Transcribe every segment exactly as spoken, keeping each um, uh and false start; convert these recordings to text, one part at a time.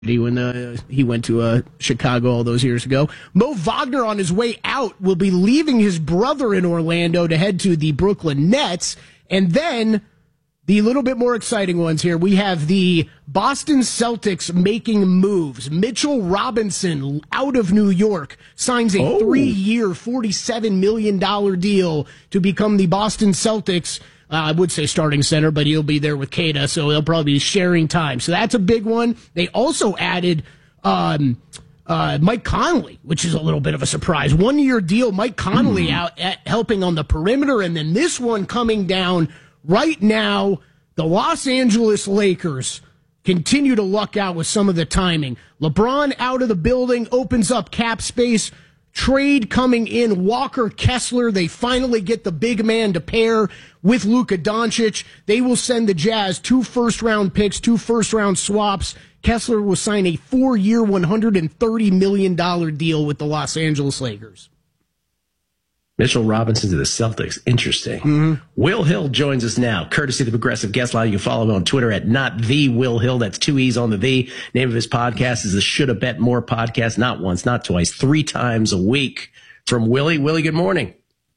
when uh, he went to uh, Chicago all those years ago. Mo Wagner, on his way out, will be leaving his brother in Orlando to head to the Brooklyn Nets. And then the little bit more exciting ones here, we have the Boston Celtics making moves. Mitchell Robinson, out of New York, signs a oh. three-year, forty-seven million dollars deal to become the Boston Celtics, uh, I would say starting center, but he'll be there with Kata, so he'll probably be sharing time. So that's a big one. They also added um, uh, Mike Conley, which is a little bit of a surprise. One-year deal, Mike Conley mm. out at helping on the perimeter, and then this one coming down right now. The Los Angeles Lakers continue to luck out with some of the timing. LeBron out of the building, opens up cap space. Trade coming in, Walker Kessler. They finally get the big man to pair with Luka Doncic. They will send the Jazz two first-round picks, two first-round swaps. Kessler will sign a four-year, one hundred thirty million dollars deal with the Los Angeles Lakers. Mitchell Robinson to the Celtics. Interesting. Mm-hmm. Will Hill joins us now, courtesy of the Progressive Guest Line. You can follow him on Twitter at not the Will Hill. That's two E's on the V. Name of his podcast is the Shoulda Bet More podcast. Not once, not twice, three times a week. From Willie. Willie, good morning.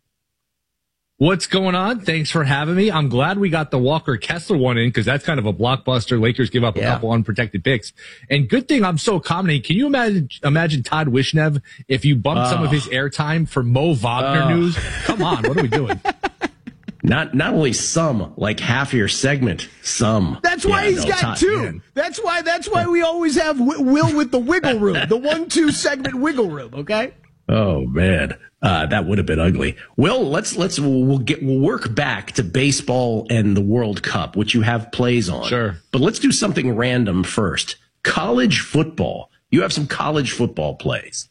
What's going on? Thanks for having me. I'm glad we got the Walker Kessler one in because that's kind of a blockbuster. Lakers give up a yeah. couple unprotected picks. And good thing I'm so accommodating. Can you imagine imagine Todd Wishnev if you bumped oh. some of his airtime for Mo Wagner oh. news? Come on, what are we doing? Not not only some, like half your segment, some. That's why yeah, he's no, got Todd, two. Man. That's why that's why we always have Will with the wiggle room, the one-two segment wiggle room, okay? Oh, man. Uh, that would have been ugly. Well, let's let's we'll get we'll work back to baseball and the World Cup, which you have plays on. Sure. But let's do something random first. College football. You have some college football plays.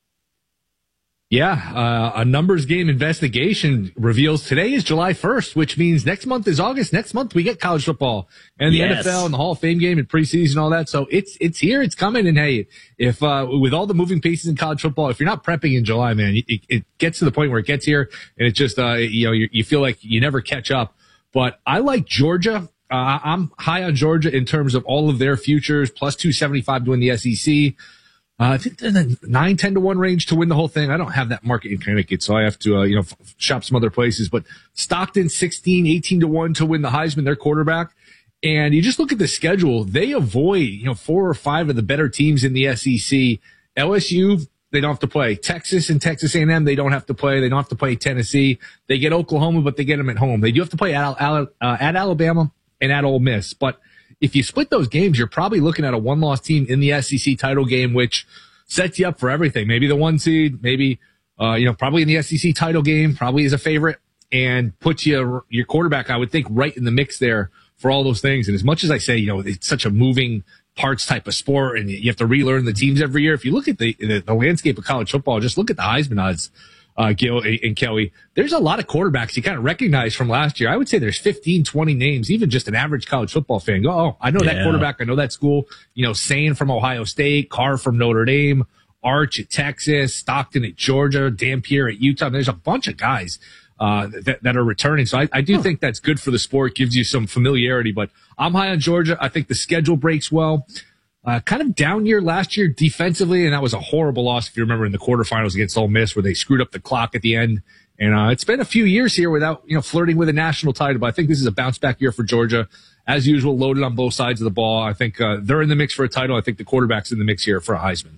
Yeah, uh, a numbers game investigation reveals today is July first, which means next month is August. Next month we get college football and the yes. N F L and the Hall of Fame game and preseason and all that. So it's it's here, it's coming. And hey, if uh, with all the moving pieces in college football, if you're not prepping in July, man, it, it gets to the point where it gets here and it just uh, you know you, you feel like you never catch up. But I like Georgia. Uh, I'm high on Georgia in terms of all of their futures, plus two seventy-five to win the S E C. Uh, I think they're in the nine, ten to one range to win the whole thing. I don't have that market in Connecticut, so I have to, uh, you know, f- shop some other places. But Stockton, sixteen, eighteen to one to win the Heisman, their quarterback. And you just look at the schedule. They avoid, you know, four or five of the better teams in the S E C. L S U, they don't have to play. Texas and Texas A and M, they don't have to play. They don't have to play Tennessee. They get Oklahoma, but they get them at home. They do have to play at, uh, at Alabama and at Ole Miss. But if you split those games, you're probably looking at a one-loss team in the S E C title game, which sets you up for everything. Maybe the one seed, maybe, uh, you know, probably in the S E C title game, probably as a favorite, and puts you, your quarterback, I would think, right in the mix there for all those things. And as much as I say, you know, it's such a moving parts type of sport and you have to relearn the teams every year. If you look at the, the, the landscape of college football, just look at the Heisman odds. Uh, Gil and Kelly, there's a lot of quarterbacks you kind of recognize from last year. I would say there's fifteen, twenty names, even just an average college football fan. Go, oh, I know yeah. that quarterback. I know that school. You know, Sane from Ohio State, Carr from Notre Dame, Arch at Texas, Stockton at Georgia, Dampier at Utah. There's a bunch of guys uh, that, that are returning. So I, I do huh. think that's good for the sport, gives you some familiarity. But I'm high on Georgia. I think the schedule breaks well. Uh, kind of down year last year defensively, and that was a horrible loss, if you remember, in the quarterfinals against Ole Miss, where they screwed up the clock at the end. And uh, it's been a few years here without, you know, flirting with a national title, but I think this is a bounce-back year for Georgia. As usual, loaded on both sides of the ball. I think uh, they're in the mix for a title. I think the quarterback's in the mix here for a Heisman.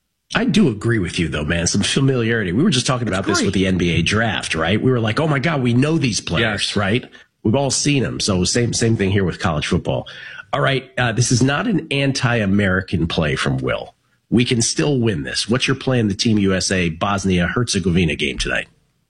I do agree with you, though, man. Some familiarity. We were just talking about this with the N B A draft, right? We were like, oh, my God, we know these players, yes. right? We've all seen them. So same same thing here with college football. All right, uh, this is not an anti-American play from Will. We can still win this. What's your play in the Team U S A Bosnia-Herzegovina game tonight?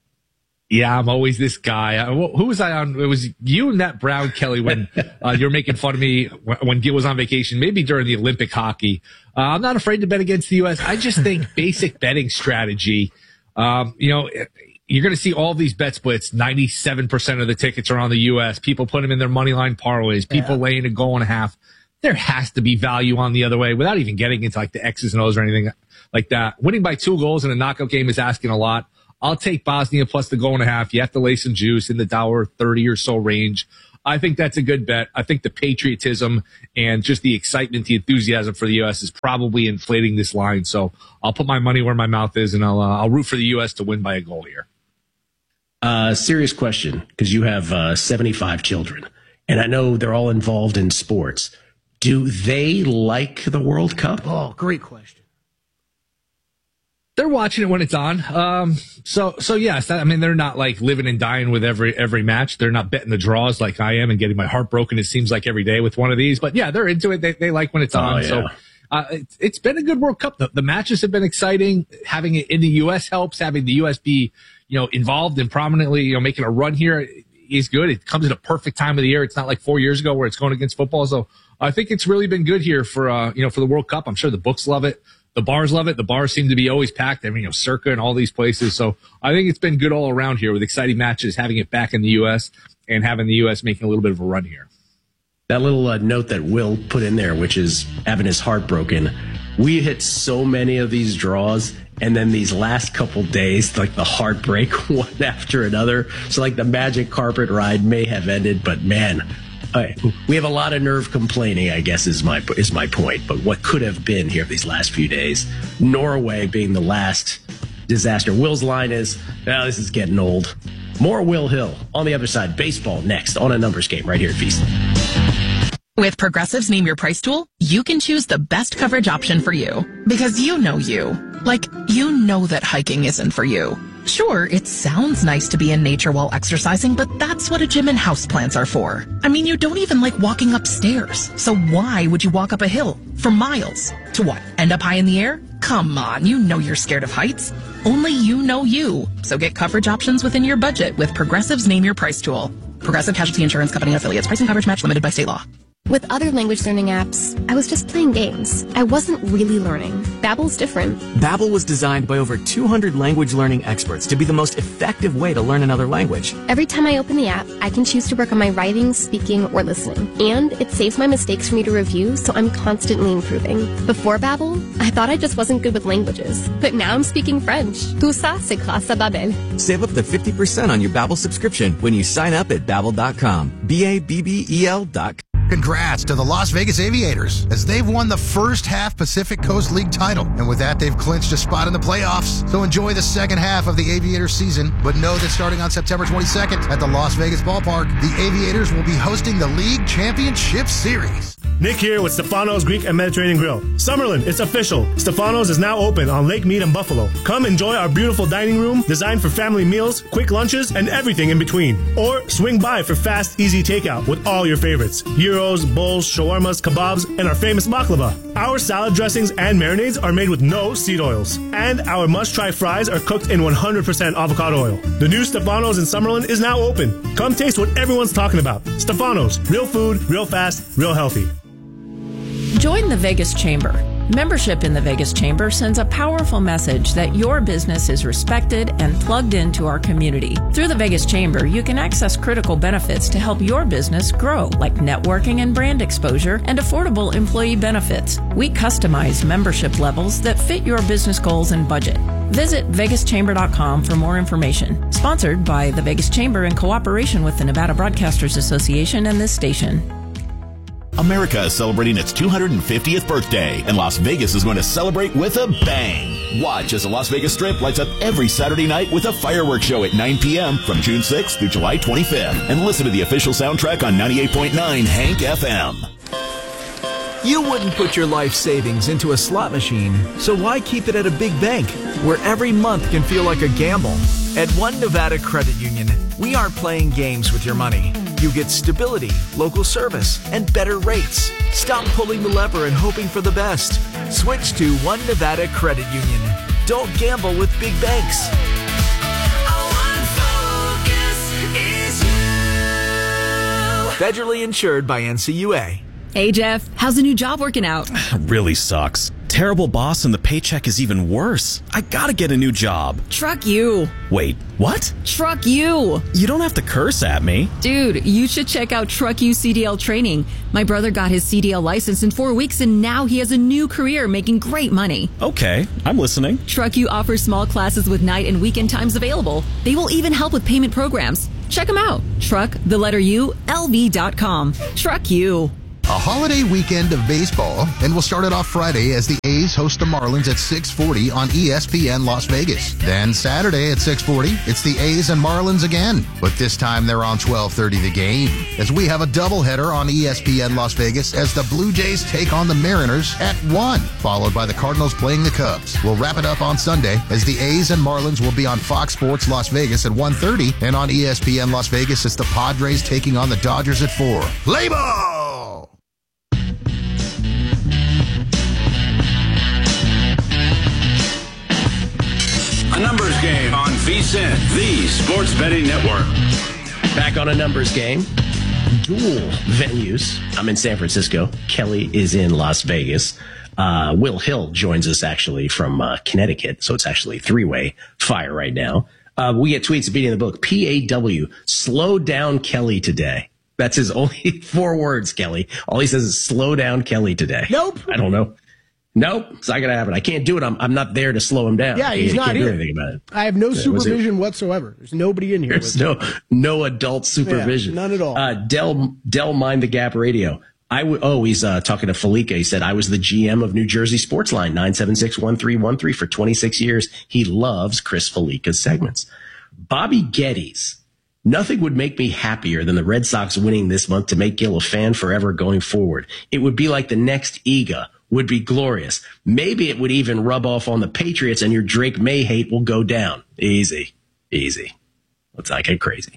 Yeah, I'm always this guy. I, who was I on? It was you and Matt Brown, Kelly, when uh, you were making fun of me when, when Gil was on vacation, maybe during the Olympic hockey. Uh, I'm not afraid to bet against the U S. I just think basic betting strategy, um, you know, you're going to see all these bet splits. ninety-seven percent of the tickets are on the U S. People put them in their money line parlays. People yeah. laying a goal and a half. There has to be value on the other way without even getting into like the X's and O's or anything like that. Winning by two goals in a knockout game is asking a lot. I'll take Bosnia plus the goal and a half. You have to lay some juice in the one dollar thirty or so range. I think that's a good bet. I think the patriotism and just the excitement, the enthusiasm for the U S is probably inflating this line. So I'll put my money where my mouth is, and I'll uh, I'll root for the U S to win by a goal here. Uh, serious question, because you have uh, seventy-five children, and I know they're all involved in sports. Do they like the World Cup? Oh, great question. They're watching it when it's on. Um, so, so yes, I mean, they're not like living and dying with every, every match. They're not betting the draws like I am and getting my heart broken. It seems like every day with one of these, but yeah, they're into it. They, they like when it's on. Oh, yeah. So, uh, it's, it's been a good World Cup. The, the matches have been exciting. Having it in the U S helps. Having the U S be, you know, involved and prominently, you know, making a run here is good. It comes at a perfect time of the year. It's not like four years ago where it's going against football. So I think it's really been good here for, uh, you know, for the World Cup. I'm sure the books love it. The bars love it. The bars seem to be always packed. I mean, you know, Circa and all these places. So I think it's been good all around here with exciting matches, having it back in the U S and having the U S making a little bit of a run here. That little uh, note that Will put in there, which is having his heart broken. We hit so many of these draws, and then these last couple days, like the heartbreak one after another. So like the magic carpet ride may have ended, but man, I, we have a lot of nerve complaining, I guess is my is my point. But what could have been here these last few days? Norway being the last disaster. Will's line is, oh, this is getting old. More Will Hill on the other side. Baseball next on A Numbers Game right here at Feast. With Progressive's Name Your Price tool, you can choose the best coverage option for you. Because you know you. Like, you know that hiking isn't for you. Sure, it sounds nice to be in nature while exercising, but that's what a gym and houseplants are for. I mean, you don't even like walking upstairs. So why would you walk up a hill for miles? To what? End up high in the air? Come on, you know you're scared of heights. Only you know you. So get coverage options within your budget with Progressive's Name Your Price tool. Progressive Casualty Insurance Company and Affiliates. Price and coverage match limited by state law. With other language learning apps, I was just playing games. I wasn't really learning. Babbel's different. Babbel was designed by over two hundred language learning experts to be the most effective way to learn another language. Every time I open the app, I can choose to work on my writing, speaking, or listening. And it saves my mistakes for me to review, so I'm constantly improving. Before Babbel, I thought I just wasn't good with languages. But now I'm speaking French. Tout ça, c'est grâce à Babbel. Save up to fifty percent on your Babbel subscription when you sign up at Babbel dot com. B A B B E L dot com. Congrats to the Las Vegas Aviators, as they've won the first half Pacific Coast League title. And with that, they've clinched a spot in the playoffs. So enjoy the second half of the Aviators season. But know that starting on September twenty-second at the Las Vegas Ballpark, the Aviators will be hosting the League Championship Series. Nick here with Stefano's Greek and Mediterranean Grill. Summerlin, it's official. Stefano's is now open on Lake Mead in Buffalo. Come enjoy our beautiful dining room designed for family meals, quick lunches, and everything in between. Or swing by for fast, easy takeout with all your favorites. Gyros, bowls, shawarmas, kebabs, and our famous baklava. Our salad dressings and marinades are made with no seed oils. And our must-try fries are cooked in one hundred percent avocado oil. The new Stefano's in Summerlin is now open. Come taste what everyone's talking about. Stefano's, real food, real fast, real healthy. Join the Vegas Chamber. Membership in the Vegas Chamber sends a powerful message that your business is respected and plugged into our community. Through the Vegas Chamber, you can access critical benefits to help your business grow, like networking and brand exposure and affordable employee benefits. We customize membership levels that fit your business goals and budget. Visit Vegas Chamber dot com for more information. Sponsored by the Vegas Chamber in cooperation with the Nevada Broadcasters Association and this station. America is celebrating its two hundred fiftieth birthday, and Las Vegas is going to celebrate with a bang. Watch as the Las Vegas Strip lights up every Saturday night with a fireworks show at nine p.m. from June sixth through July twenty-fifth. And listen to the official soundtrack on ninety-eight point nine Hank F M. You wouldn't put your life savings into a slot machine, so why keep it at a big bank, where every month can feel like a gamble? At One Nevada Credit Union, we aren't playing games with your money. You get stability, local service, and better rates. Stop pulling the lever and hoping for the best. Switch to One Nevada Credit Union. Don't gamble with big banks. Federally insured by N C U A. Hey, Jeff, how's the new job working out? Really sucks. Terrible boss, and the paycheck is even worse. I gotta get a new job. Truck you. Wait, what? Truck you. You don't have to curse at me. Dude, you should check out Truck You C D L training. My brother got his C D L license in four weeks, and now he has a new career making great money. Okay, I'm listening. Truck You offers small classes with night and weekend times available. They will even help with payment programs. Check them out. Truck, the letter U, L V dot com. Truck U. A holiday weekend of baseball, and we'll start it off Friday as the A's host the Marlins at six forty on E S P N Las Vegas. Then Saturday at six forty, it's the A's and Marlins again, but this time they're on twelve thirty The Game, as we have a doubleheader on E S P N Las Vegas as the Blue Jays take on the Mariners at one, followed by the Cardinals playing the Cubs. We'll wrap it up on Sunday as the A's and Marlins will be on Fox Sports Las Vegas at one thirty, and on E S P N Las Vegas it's the Padres taking on the Dodgers at four. Play ball! A numbers game on V S I N, the sports betting network. Back on a numbers game. Dual venues. I'm in San Francisco. Kelly is in Las Vegas. Uh, Will Hill joins us actually from uh, Connecticut. So it's actually three-way fire right now. Uh, we get tweets beating the book. P A W, slow down Kelly today. That's his only four words, Kelly. All he says is slow down Kelly today. Nope. I don't know. Nope, it's not going to happen. I can't do it. I'm I'm not there to slow him down. Yeah, he's I not can't here. do anything about it. I have no Yeah, supervision whatsoever. There's nobody in here. There's with no no adult supervision. Yeah, none at all. Uh, Dell Dell Mind the Gap Radio. I w- oh, he's uh, talking to Felica. He said, I was the G M of New Jersey Sportsline, nine seven six, one three one three for twenty-six years. He loves Chris Felica's segments. Bobby Geddes. Nothing would make me happier than the Red Sox winning this month to make Gil a fan forever going forward. It would be like the next Ega. Would be glorious. Maybe it would even rub off on the Patriots and your Drake May hate will go down. Easy. Easy. Let's not get crazy.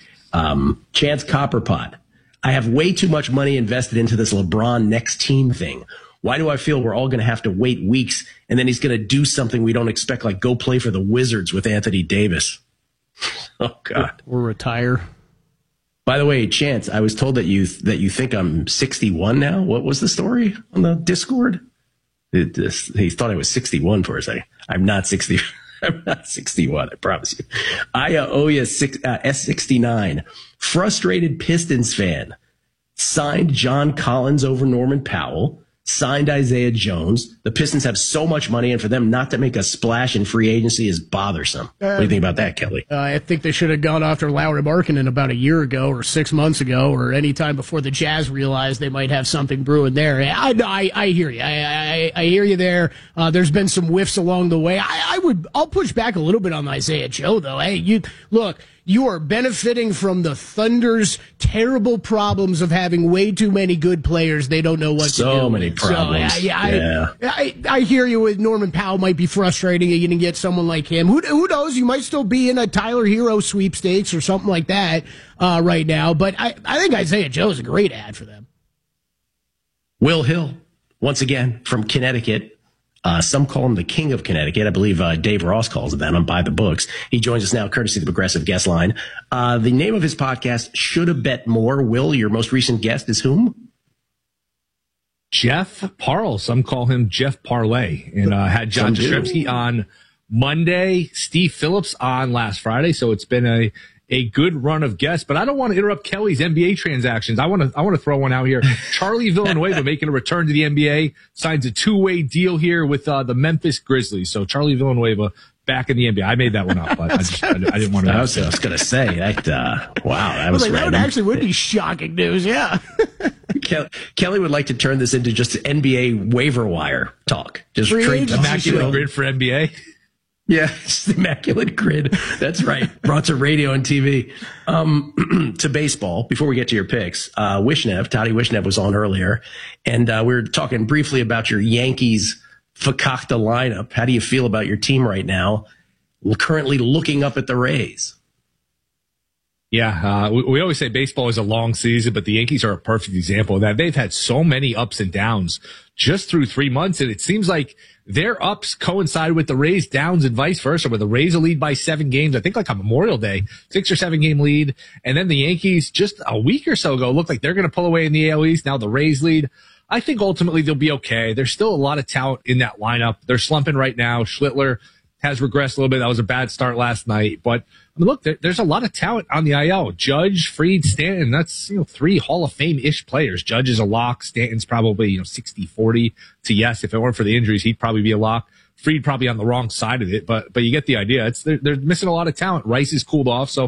Um, Chance Copperpot. I have way too much money invested into this LeBron next team thing. Why do I feel we're all going to have to wait weeks and then he's going to do something we don't expect, like go play for the Wizards with Anthony Davis? Oh, God. Or retire. By the way, Chance, I was told that you that you think I'm sixty-one now. What was the story on the Discord? It, this, he thought I was sixty-one for a second. I'm not sixty. I'm not sixty-one. I promise you. I uh, owe you six, uh, S sixty-nine. Frustrated Pistons fan. Signed John Collins over Norman Powell. Signed Isaiah Jones. The Pistons have so much money, and for them not to make a splash in free agency is bothersome. Uh, what do you think about that, Kelly? Uh, I think they should have gone after Lauri Markkanen about a year ago or six months ago or any time before the Jazz realized they might have something brewing there. I, I, I hear you. I, I, I hear you there. Uh, there's been some whiffs along the way. I, I would, I'll push back a little bit on Isaiah Joe, though. Hey, you look. You are benefiting from the Thunder's terrible problems of having way too many good players. They don't know what so to do. So many problems. So, yeah, yeah. I, I, I hear you with Norman Powell might be frustrating. You can get someone like him. Who, who knows? You might still be in a Tyler Hero sweepstakes or something like that uh, right now. But I, I think Isaiah Joe is a great ad for them. Will Hill, once again, from Connecticut. Uh, some call him the king of Connecticut. I believe uh, Dave Ross calls it that on By the Books. He joins us now, courtesy of the Progressive Guest Line. Uh, the name of his podcast, Should Have Bet More. Will, your most recent guest is whom? Jeff Parle. Some call him Jeff Parlay. And uh, had John Jastrzemski on Monday, Steve Phillips on last Friday. So it's been a a good run of guests, but I don't want to interrupt Kelly's N B A transactions. I want to, I want to throw one out here. Charlie Villanueva making a return to the N B A, signs a two-way deal here with uh, the Memphis Grizzlies. So Charlie Villanueva back in the N B A. I made that one up, but I just, I, I didn't want to. I was, I was going to say that, uh, wow, that was, like, that would actually would be shocking news. Yeah. Kelly, Kelly would like to turn this into just N B A waiver wire talk. Just trade immaculate grid for N B A. Yeah, it's the immaculate grid. That's right. Brought to radio and T V. Um, to baseball, before we get to your picks, uh, Wishnev, Toddy Wishnev was on earlier, and uh, we were talking briefly about your Yankees Fakakta lineup. How do you feel about your team right now? We're currently looking up at the Rays. Yeah, uh, we, we always say baseball is a long season, but the Yankees are a perfect example of that. They've had so many ups and downs just through three months, and it seems like their ups coincide with the Rays' downs and vice versa, where the Rays will lead by seven games, I think like on Memorial Day, six or seven game lead, and then the Yankees just a week or so ago looked like they're going to pull away in the A L East. Now the Rays lead. I think ultimately they'll be okay. There's still a lot of talent in that lineup. They're slumping right now. Schlittler has regressed a little bit. That was a bad start last night. But I mean, look, there, there's a lot of talent on the I L. Judge, Fried, Stanton, that's, you know, three Hall of Fame-ish players. Judge is a lock. Stanton's probably, you know, sixty forty to yes. If it weren't for the injuries, he'd probably be a lock. Fried probably on the wrong side of it, but but you get the idea. It's they're, they're missing a lot of talent. Rice is cooled off, so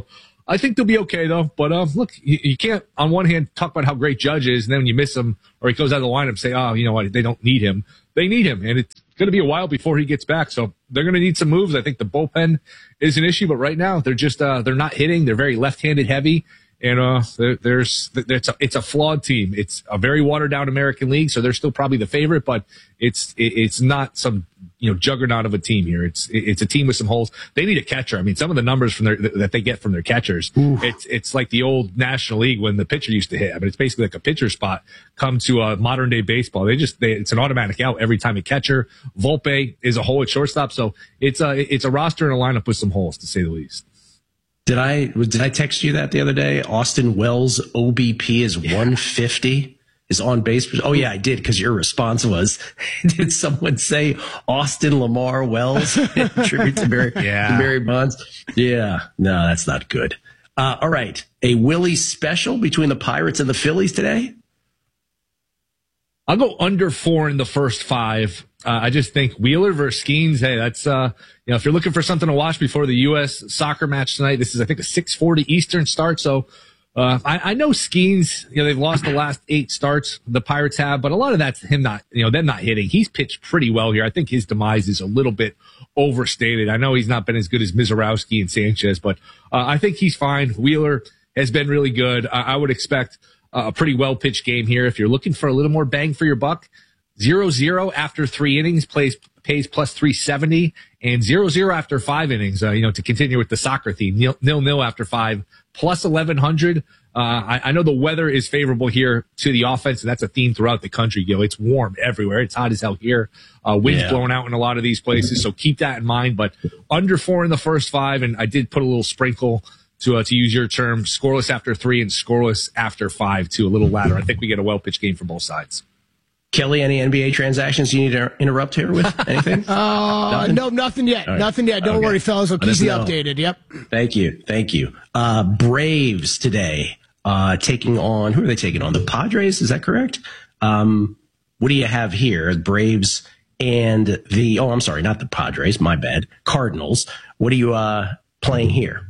I think they'll be okay, though. But uh, look, you, you can't, on one hand, talk about how great Judge is, and then when you miss him or he goes out of the lineup, say, oh, you know what, they don't need him. They need him, and it's going to be a while before he gets back. So they're going to need some moves. I think the bullpen is an issue, but right now they're just uh, they're not hitting. They're very left-handed heavy. And uh, there, there's it's a, it's a flawed team. It's a very watered down American League, so they're still probably the favorite, but it's it, it's not some you know juggernaut of a team here. It's it's a team with some holes. They need a catcher. I mean, some of the numbers from their that they get from their catchers, Ooh. it's it's like the old National League when the pitcher used to hit. I mean, it's basically like a pitcher spot come to a modern day baseball. They just they, it's an automatic out every time a catcher. Volpe is a hole at shortstop, so it's a it's a roster and a lineup with some holes to say the least. Did I did I text you that the other day? Austin Wells' O B P is yeah. one fifty. His on base. Oh yeah, I did, because your response was, did someone say Austin Lamar Wells? Tribute to Barry, yeah. to Barry Bonds. Yeah, no, that's not good. Uh, all right, a Willie special between the Pirates and the Phillies today. I'll go under four in the first five. Uh, I just think Wheeler versus Skeens. Hey, that's, uh, you know, if you're looking for something to watch before the U S soccer match tonight, this is, I think, a six forty Eastern start. So, uh, I, I know Skeens, you know, they've lost the last eight starts the Pirates have, but a lot of that's him not, you know, them not hitting. He's pitched pretty well here. I think his demise is a little bit overstated. I know he's not been as good as Mizorowski and Sanchez, but, uh, I think he's fine. Wheeler has been really good. I, I would expect a pretty well pitched game here. If you're looking for a little more bang for your buck, Zero zero after three innings plays pays plus three seventy, and zero zero after five innings. Uh, you know, to continue with the soccer theme, nil nil, nil after five plus eleven hundred. Uh, I, I know the weather is favorable here to the offense, and that's a theme throughout the country. Gil, it's warm everywhere. It's hot as hell here. Uh, winds yeah. blowing out in a lot of these places, so keep that in mind. But under four in the first five, and I did put a little sprinkle to uh, to use your term, scoreless after three and scoreless after five too. A little ladder. I think we get a well pitched game from both sides. Kelly, any N B A transactions you need to interrupt here with? Anything? uh, nothing? No, nothing yet. Right. Nothing yet. Don't okay. worry, fellas. I'll keep you updated. Yep. Thank you. Thank you. Uh, Braves today, uh, taking on, who are they taking on? The Padres? Is that correct? Um, what do you have here? Braves and the, oh, I'm sorry, not the Padres. My bad. Cardinals. What are you, uh, playing here?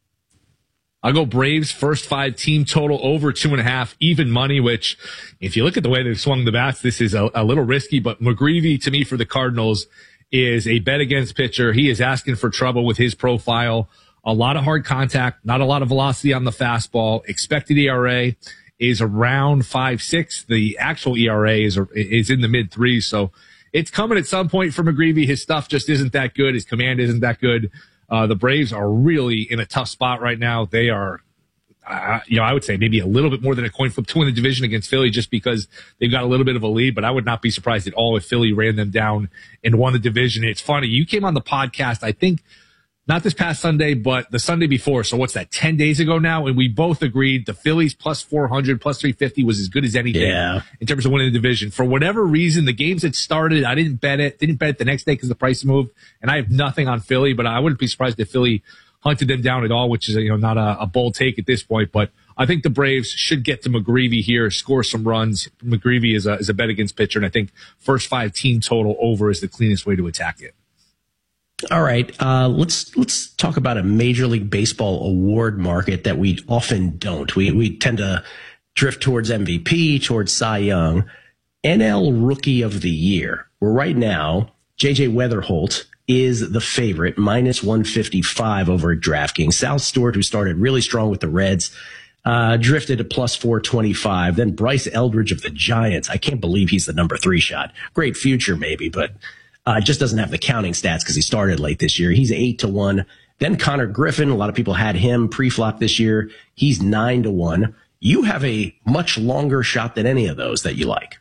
I'll go Braves first five team total over two and a half, even money, which if you look at the way they've swung the bats, this is a, a little risky, but McGreevy to me for the Cardinals is a bet against pitcher. He is asking for trouble with his profile. A lot of hard contact, not a lot of velocity on the fastball. Expected E R A is around five six. The actual E R A is, is in the mid threes. So it's coming at some point for McGreevy. His stuff just isn't that good. His command isn't that good. Uh, the Braves are really in a tough spot right now. They are, uh, you know, I would say maybe a little bit more than a coin flip to win the division against Philly just because they've got a little bit of a lead, but I would not be surprised at all if Philly ran them down and won the division. It's funny. You came on the podcast, I think, not this past Sunday, but the Sunday before. So what's that, ten days ago now? And we both agreed the Phillies plus four hundred, plus three fifty was as good as anything yeah. in terms of winning the division. For whatever reason, the games had started. I didn't bet it. Didn't bet it the next day because the price moved. And I have nothing on Philly, but I wouldn't be surprised if Philly hunted them down at all, which is, you know, not a, a bold take at this point. But I think the Braves should get to McGreevy here, score some runs. McGreevy is a, is a bet against pitcher, and I think first five team total over is the cleanest way to attack it. All right, uh, let's let's talk about a Major League Baseball award market that we often don't. We we tend to drift towards M V P, towards Cy Young. N L Rookie of the Year. Where right now, J J Weatherholt is the favorite, minus one fifty-five over at DraftKings. Sal Stewart, who started really strong with the Reds, uh, drifted to plus four twenty-five. Then Bryce Eldridge of the Giants. I can't believe he's the number three shot. Great future, maybe, but Uh, just doesn't have the counting stats because he started late this year. He's eight to one. Then Connor Griffin, a lot of people had him pre-flop this year. He's nine to one. You have a much longer shot than any of those that you like.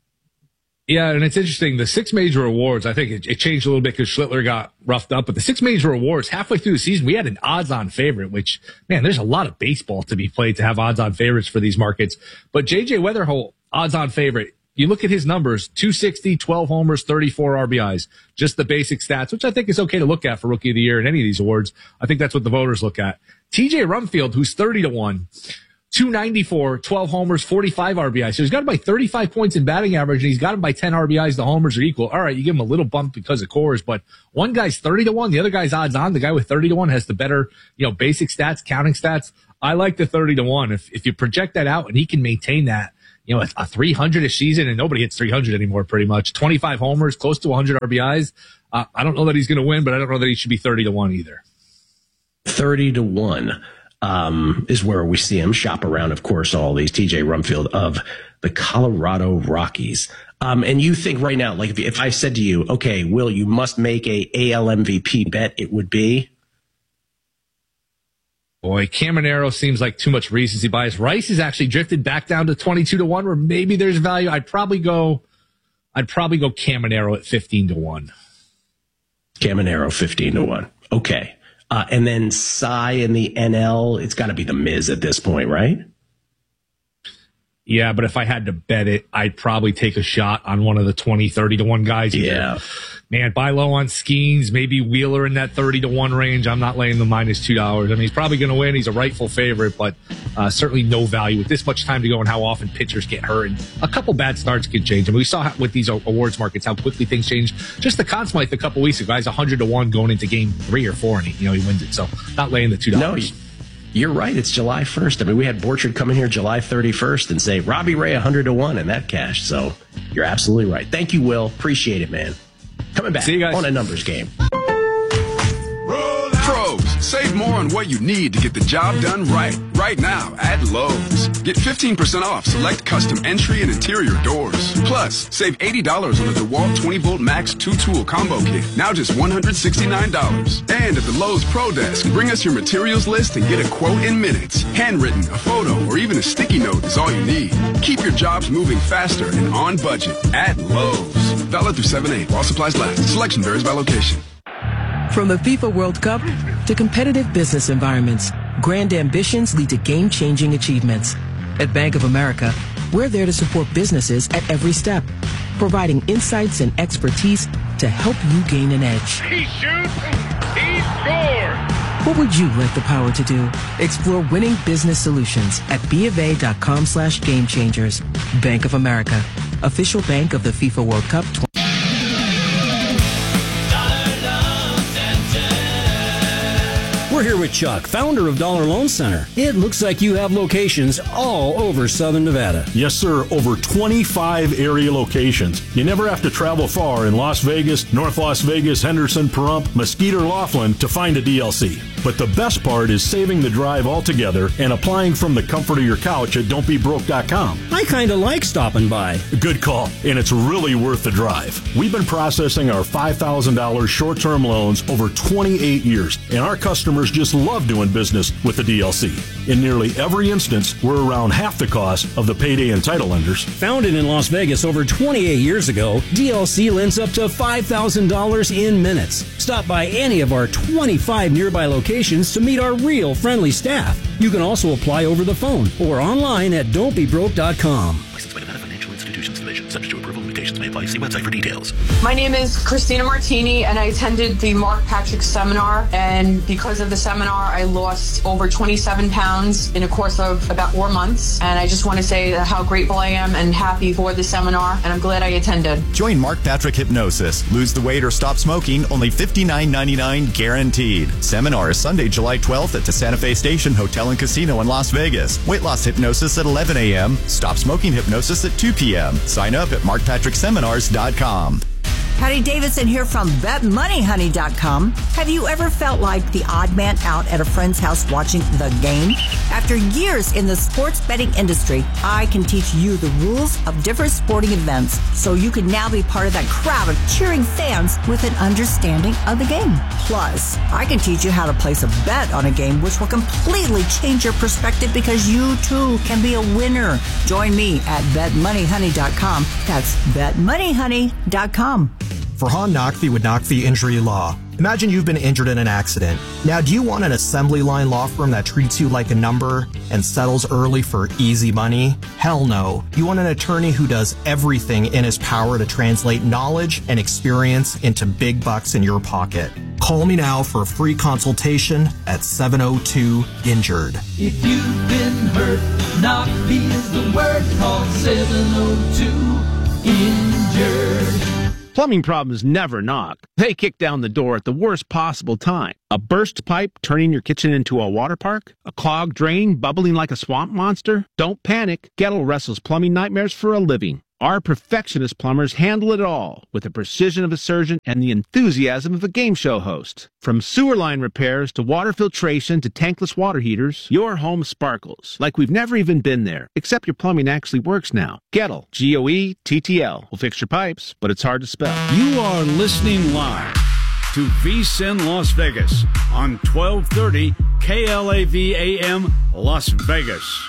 Yeah, and it's interesting. The six major awards, I think it, it changed a little bit because Schlittler got roughed up. But the six major awards, halfway through the season, we had an odds-on favorite, which, man, there's a lot of baseball to be played to have odds-on favorites for these markets. But J J Weatherholt, odds-on favorite. You look at his numbers, two sixty, twelve homers, thirty-four R B Is, just the basic stats, which I think is okay to look at for Rookie of the Year in any of these awards. I think that's what the voters look at. T J Rumfield, who's thirty to one, two ninety-four, twelve homers, forty-five R B Is. So he's got him by thirty-five points in batting average, and he's got him by ten R B Is. The homers are equal. All right, you give him a little bump because of cores, but one guy's thirty to one, the other guy's odds on. The guy with thirty to one has the better, you know, basic stats, counting stats. I like the thirty to one. If if you project that out and he can maintain that, you know, a three hundred-ish season, and nobody hits three hundred anymore pretty much. twenty-five homers, close to one hundred R B Is. Uh, I don't know that he's going to win, but I don't know that he should be thirty to one either. thirty to one. Um, is where we see him shop around, of course, all these T J Rumfield of the Colorado Rockies. Um, and you think right now, like if, if I said to you, okay, Will, you must make a A L M V P bet, it would be? Boy, Caminero seems like too much recency bias. Rice has actually drifted back down to twenty-two to one, where maybe there's value. I'd probably go, I'd probably go Caminero at fifteen to one. Caminero fifteen to one. Okay. Uh, and then Cy in the N L, it's got to be the Miz at this point, right? Yeah, but if I had to bet it, I'd probably take a shot on one of the twenty, thirty to one guys. Either. Yeah. Man, buy low on Skeens, maybe Wheeler in that thirty to one range. I'm not laying the minus two dollars. I mean, he's probably going to win. He's a rightful favorite, but uh, certainly no value with this much time to go and how often pitchers get hurt. And a couple bad starts can change. I mean, we saw how, with these awards markets how quickly things change. Just the Conn Smythe a couple weeks ago, he's one hundred to one going into game three or four, and he, you know, he wins it. So not laying the two dollars. No, you're right. It's July first. I mean, we had Borchard come in here July thirty-first and say, Robbie Ray one hundred to one, and that cashed. So you're absolutely right. Thank you, Will. Appreciate it, man. Coming back See you guys. On a numbers game. Pros, save more on what you need to get the job done right. Right now at Lowe's. Get fifteen percent off select custom entry and interior doors. Plus, save eighty dollars on the DeWalt twenty volt Max two tool combo kit. Now just one hundred sixty-nine dollars. And at the Lowe's Pro Desk, bring us your materials list and get a quote in minutes. Handwritten, a photo, or even a sticky note is all you need. Keep your jobs moving faster and on budget at Lowe's. Valid through seven eight while supplies last. Selection varies by location. From the FIFA World Cup to competitive business environments, grand ambitions lead to game-changing achievements. At Bank of America, we're there to support businesses at every step, providing insights and expertise to help you gain an edge. He shoots, he scores! What would you like the power to do? Explore winning business solutions at bofa.com slash game changers. Bank of America, official bank of the FIFA World Cup. We're here with Chuck, founder of Dollar Loan Center. It looks like you have locations all over Southern Nevada. Yes, sir. Over twenty-five area locations. You never have to travel far in Las Vegas, North Las Vegas, Henderson, Pahrump, Mesquite, or Laughlin to find a D L C. But the best part is saving the drive altogether and applying from the comfort of your couch at don't be broke dot com. I kind of like stopping by. Good call, and it's really worth the drive. We've been processing our five thousand dollars short-term loans over twenty-eight years, and our customers just love doing business with the D L C. In nearly every instance, we're around half the cost of the payday and title lenders. Founded in Las Vegas over twenty-eight years ago, D L C lends up to five thousand dollars in minutes. Stop by any of our twenty-five nearby locations to meet our real friendly staff. You can also apply over the phone or online at don't be broke dot com. Licensed by Nevada Financial Institutions Division. Subject to approval. Limitations may apply. See website for details. My name is Christina Martini, and I attended the Mark Patrick seminar. And because of the seminar, I lost over twenty-seven pounds in a course of about four months. And I just want to say how grateful I am and happy for the seminar. And I'm glad I attended. Join Mark Patrick Hypnosis. Lose the weight or stop smoking. Only fifty-nine ninety-nine guaranteed. Seminar is Sunday, July twelfth at the Santa Fe Station Hotel and Casino in Las Vegas. Weight loss hypnosis at eleven a.m. Stop smoking hypnosis at two p.m. Sign up at mark patrick seminars dot com. Patty Davidson here from bet money honey dot com. Have you ever felt like the odd man out at a friend's house watching the game? After years in the sports betting industry, I can teach you the rules of different sporting events so you can now be part of that crowd of cheering fans with an understanding of the game. Plus, I can teach you how to place a bet on a game which will completely change your perspective because you too can be a winner. Join me at bet money honey dot com. That's bet money honey dot com. Farhan Naqvi with Naqvi Injury Law. Imagine you've been injured in an accident. Now, do you want an assembly line law firm that treats you like a number and settles early for easy money? Hell no. You want an attorney who does everything in his power to translate knowledge and experience into big bucks in your pocket. Call me now for a free consultation at seven oh two injured. If you've been hurt knock is the word. Call seven oh two injured. Plumbing problems never knock. They kick down the door at the worst possible time. A burst pipe turning your kitchen into a water park? A clogged drain bubbling like a swamp monster? Don't panic. Gettle wrestles plumbing nightmares for a living. Our perfectionist plumbers handle it all with the precision of a surgeon and the enthusiasm of a game show host. From sewer line repairs to water filtration to tankless water heaters, your home sparkles like we've never even been there, except your plumbing actually works now. Gettle, G O E T T L, will fix your pipes, but it's hard to spell. You are listening live to V S I N Las Vegas on twelve thirty K L A V A M Las Vegas.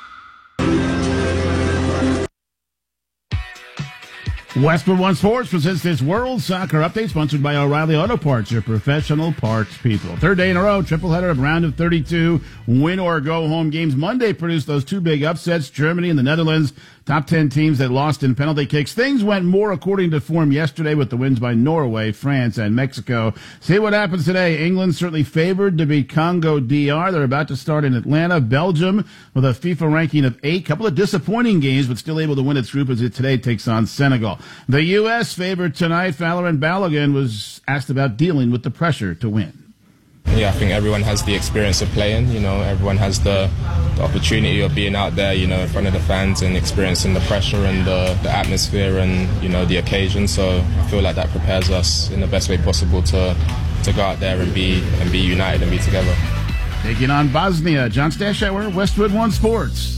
Westwood One Sports presents this World Soccer Update, sponsored by O'Reilly Auto Parts, your professional parts people. Third day in a row, triple header of round of thirty-two, win or go home games. Monday produced those two big upsets, Germany and the Netherlands, top ten teams that lost in penalty kicks. Things went more according to form yesterday with the wins by Norway, France, and Mexico. See what happens today. England certainly favored to beat Congo D R. They're about to start in Atlanta. Belgium with a FIFA ranking of eight. Couple of disappointing games, but still able to win its group as it today takes on Senegal. The U S favored tonight. Falarin Balogun was asked about dealing with the pressure to win. Yeah, I think everyone has the experience of playing. You know, everyone has the, the opportunity of being out there, you know, in front of the fans and experiencing the pressure and the, the atmosphere and, you know, the occasion. So I feel like that prepares us in the best way possible to to go out there and be and be united and be together. Taking on Bosnia, John Stashauer, Westwood One Sports.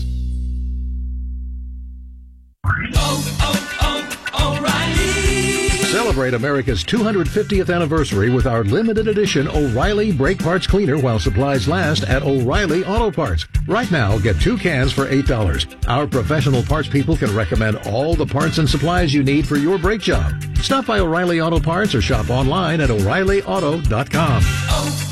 Oh, oh, oh, O'Reilly. Celebrate America's two hundred fiftieth anniversary with our limited edition O'Reilly Brake Parts Cleaner while supplies last at O'Reilly Auto Parts. Right now, get two cans for eight dollars. Our professional parts people can recommend all the parts and supplies you need for your brake job. Stop by O'Reilly Auto Parts or shop online at O'Reilly Auto dot com. Oh,